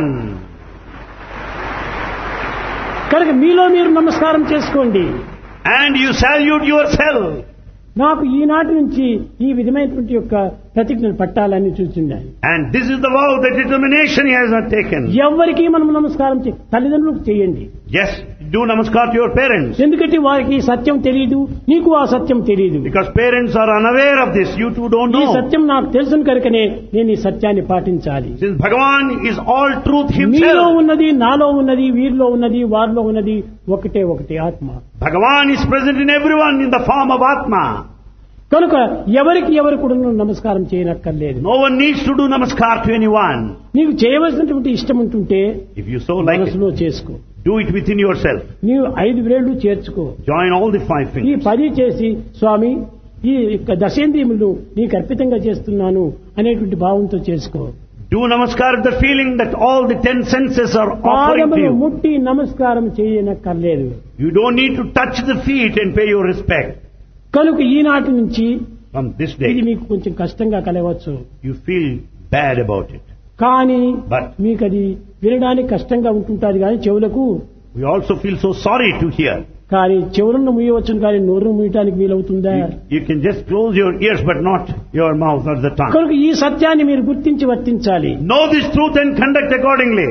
కనుక మీలో మీరు నమస్కారం చేసుకోండి. And you salute yourself. నాకు ఈనాటి నుంచి ఈ విధమైనటువంటి యొక్క ప్రతిజ్ఞను పట్టాలని చూస్తున్నాను. And this is the vow, the determination he has not taken. ఎవ్వరికి మనం నమస్కారం తల్లిదండ్రులకు చేయండి. Yes, do namaskar to your parents. ఎందుకంటే వారికి ఈ సత్యం తెలియదు, నీకు ఆ సత్యం తెలియదు. Because parents are unaware of this, you two don't ఈ know. సత్యం నాకు తెలుసు కనుకనే నేను ఈ సత్యాన్ని పాటించాలి. Since Bhagavan is all truth మీలో himself, ఉన్నది, నాలో ఉన్నది, వీరిలో ఉన్నది, వారిలో ఉన్నది ఒకటే ఆత్మ. Bhagavan is present in everyone in the form of Atma. కనుక ఎవరికి ఎవరు కూడా నమస్కారం చేయనక్కర్లేదు. No one needs to do namaskar to anyone. నీకు చేయవలసినటువంటి ఇష్టం ఉంటుంటే If you so like it, మనసులో చేసుకో. do it within yourself. నీవు 5 వేళ్లు చేర్చుకో. Join all the 5 ఈ fingers. 10 చేసి స్వామి ఈ దశేంద్రియములు నీకు అర్పితంగా చేస్తున్నాను అనేటువంటి భావంతో చేసుకో. Do namaskar with the feeling that all the 10 senses are offering to పాదములు you. ముట్టి నమస్కారం చేయనక్కర్లేదు. You don't need to touch the feet and pay your respect. కనుక ఈనాటి నుంచి From this ఇది day, మీకు కొంచెం కష్టంగా కలవచ్చు, you feel bad about it. కానీ But మీకు అది వినడానికి కష్టంగా ఉంటుంటారు కానీ చెవులకు, we also feel so sorry to hear. కానీ చెవులను ముయ్యవచ్చును కానీ నోరును ముయ్యటానికి వీలవుతుందా? You can just close your ears but not your mouth or the tongue. కనుక ఈ సత్యాన్ని మీరు గుర్తించి వర్తించాలి. Know this truth and conduct accordingly.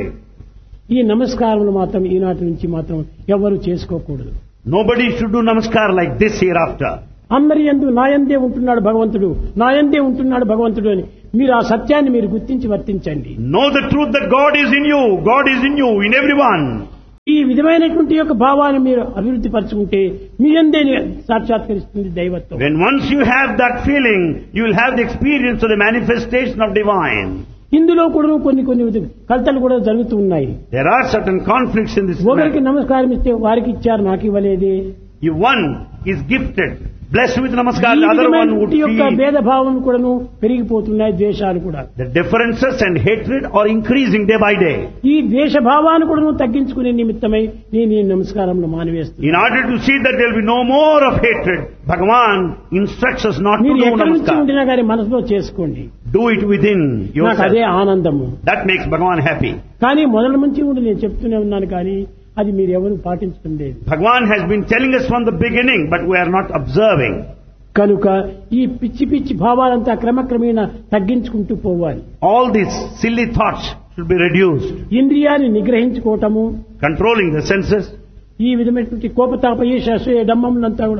ఈ నమస్కారములు మాత్రం ఈనాటి నుంచి మాత్రం ఎవరు చేసుకోకూడదు. Nobody should do namaskar like this hereafter. అందరి యందు నాయందే ఉంటున్నాడు భగవంతుడు, నాయందే ఉంటున్నాడు భగవంతుడు అని మీరు ఆ సత్యాన్ని మీరు గుర్తించి వర్తించండి. Know the truth that God is in you. God is in you, in everyone. ఈ విధమైనటువంటి యొక్క భావాన్ని మీరు అభివృద్ధి పరచుకుంటే మీ యందే సాక్షాత్కరిస్తుంది దైవత్వం. When once you have that feeling, you will have the experience of the manifestation of divine. ఇందులో కూడా కొన్ని కలతలు కూడా జరుగుతూ ఉన్నాయి. There are certain conflicts in this ఒకరికి matter. నమస్కారం ఇస్తే వారికి ఇచ్చారు, నాకు ఇవ్వలేదే. If one is gifted, blessed with namaskar, ఈ the other one would విధమైనటువంటి యొక్క feel భేదభావం కూడాను పెరిగిపోతున్నాయి, ద్వేషాలు కూడా. the differences and hatred are increasing day by day. ఈ ద్వేషభావాన్ని కూడాను తగ్గించుకునే నిమిత్తమై నేను ఈ నమస్కారంలో మానివేస్తున్నాను. In order to see that there will be no more of hatred, Bhagavan instructs us not to మీరు do ఎక్కడి నుంచి namaskar. ఉండినా కానీ మనసులో చేసుకోండి. Do it within నాకు అదే yourself. ఆనందము. That makes Bhagavan happy. కానీ మొదటి నుంచి ఉండి నేను చెప్తూనే ఉన్నాను, కానీ అది మీరు ఎవరు పాటించడం లేదు. Bhagavan has been telling us from the beginning, but we are not observing. కనుక ఈ పిచ్చి పిచ్చి భావాలంతా క్రమక్రమేణా తగ్గించుకుంటూ పోవాలి. All these silly thoughts should be reduced. ఇంద్రియాన్ని నిగ్రహించుకోవటము, Controlling the senses, ఈ విధమైనటువంటి కోపతాప ఈర్ష్య అసూయ డమ్మములంతా కూడా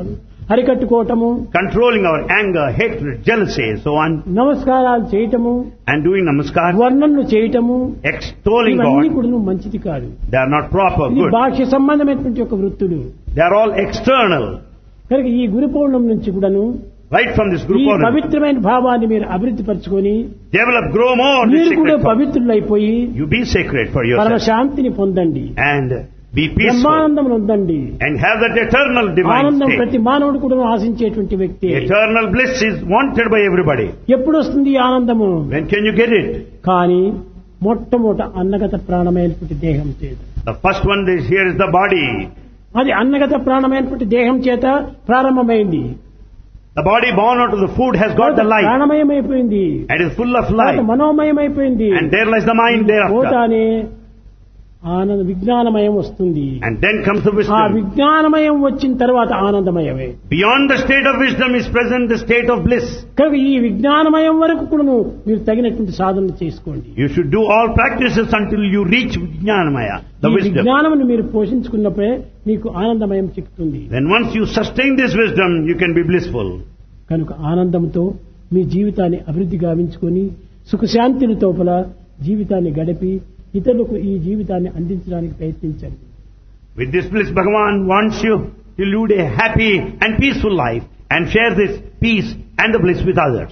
అరికట్టుకోవటము, controlling our anger, hatred, jealousy, so on, నమస్కారాలు చేయటము, and doing namaskar, వర్ణనలు చేయటము, extolling ఇవన్నీ God, కూడా మంచిది కాదు. they are not proper, ఇది good. బాహ్య సంబంధమైనటువంటి ఒక వృత్తులు. They are all external. కనుక ఈ గురు పౌర్ణమి నుంచి కూడాను Right from this ఈ group order, పవిత్రమైన భావాన్ని మీరు అభివృద్ధి పరచుకొని develop, grow more this మీరు కూడా sacred thought. పవిత్రులైపోయి You be sacred for పరమ yourself శాంతిని పొందండి, and be peaceful బ్రహ్మానందం పొందండి. and have that eternal divine ఆనందం state. ప్రతి మానవుడు కూడా ఆశించేటువంటి వ్యక్తి. Eternal bliss is wanted by everybody. ఎప్పుడు వస్తుంది ఈ ఆనందము? When can you get it? కానీ మొట్టమొదట అన్నగత ప్రాణమైనటువంటి దేహం చేత, The first one is here is the body. అది అన్నగత ప్రాణమైనటువంటి దేహం చేత ప్రారంభమైంది. The body born out of the food has got the life ప్రాణమయమైపోయింది, and is full of తర్వాత life, మనోమయమైపోయింది, and there lies the mind thereafter. పోతానే ఆనంద విజ్ఞానమయం వస్తుంది. And then comes the ఆ wisdom. విజ్ఞానమయం వచ్చిన తర్వాత ఆనందమయమే. Beyond the state of wisdom is present the state of bliss. కనుక ఈ విజ్ఞానమయం వరకు కూడా మీరు తగినటువంటి సాధన చేసుకోండి. You should do all practices until you reach Vijnanamaya, the ఈ wisdom. విజ్ఞానమును మీరు పోషించుకున్నప్పుడే మీకు ఆనందమయం చిక్కుతుంది. Then once you sustain this wisdom, you can be blissful. కనుక ఆనందంతో మీ జీవితాన్ని అభివృద్ధి గావించుకొని సుఖశాంతులతో జీవితాన్ని గడిపి ఇతరులకు ఈ జీవితాన్ని అందించడానికి ప్రయత్నించండి. With this bliss, Bhagavan wants you to lead a happy and peaceful life and share this peace and the bliss with others.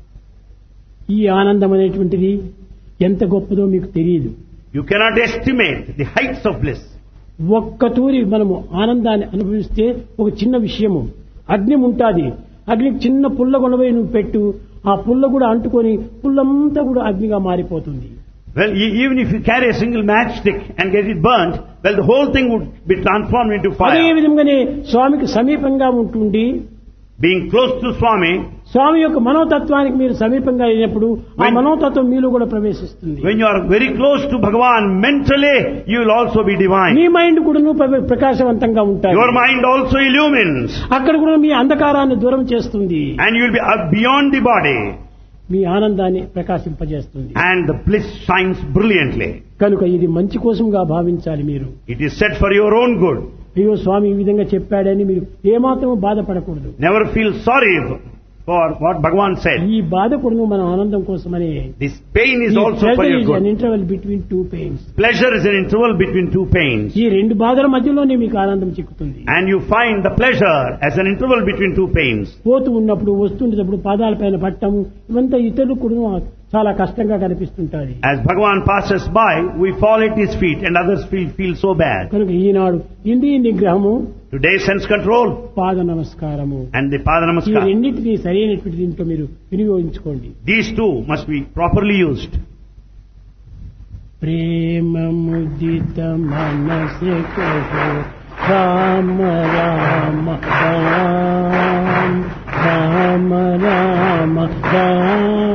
ఈ ఆనందం అనేటువంటిది ఎంత గొప్పదో మీకు తెలియదు. You cannot estimate the heights of bliss. ఒక్కతూరి మనము ఆనందాన్ని అనుభవిస్తే ఒక చిన్న విషయము, అగ్ని ఉంటాది, అగ్నికి చిన్న పుల్ల కొనబోయి నువ్వు పెట్టు, ఆ పుల్ల కూడా అంటుకొని పుల్లంతా కూడా అగ్నిగా మారిపోతుంది. Well, even if you carry a single matchstick and get it burnt, well, the whole thing would be transformed into అదే fire. విధంగానే స్వామికి సమీపంగా ఉంటుండి Being close to Swami, స్వామి యొక్క మనోతత్వానికి మీరు సమీపంగా అయినప్పుడు ఆ మనోతత్వం మీలో కూడా ప్రవేశిస్తుంది. when you are very close to Bhagavan mentally, you will also be divine. Me mind కూడా ప్రకాశవంతంగా ఉంటాయి. Your mind also illumines అక్కడ కూడా మీ అంధకారాన్ని దూరం చేస్తుంది, and you will be beyond the body మీ ఆనందాన్ని ప్రకాశింపజేస్తుంది. and the bliss shines brilliantly. కనుక ఇది మంచి కోసంగా భావించాలి. మీరు It is said for your own good. అయ్యో స్వామి ఈ విధంగా చెప్పాడని మీరు ఏమాత్రం బాధపడకూడదు. Never feel sorry for what Bhagavan said. ఈ బాధ కూడా మన ఆనందం కోసమని. This pain is also for your good. Interval between two pains. Pleasure is an interval between two pains. ఈ రెండు బాధల మధ్యలోనే మీకు ఆనందం చిక్కుతుంది. And you find the pleasure as an interval between two pains. పోతూ ఉన్నప్పుడు వస్తుండేటప్పుడు పాదాలపైన పట్టము ఇవంతా ఇతరులకు కూడా చాలా కష్టంగా కనిపిస్తుంటాయి. As Bhagavan passes by, we fall at his feet and others feel so bad. కనుక ఈనాడు ఇంద్రియ నిగ్రహము, Today sense control పాద నమస్కారము, and the Pada ఈ Namaskar. రెండింటినీ సరైనటువంటి దీంట్లో మీరు వినియోగించుకోండి. These two must be properly used. ప్రేమ ముదిత మనసే కహో రామ రామ రామ రామ రామ రామ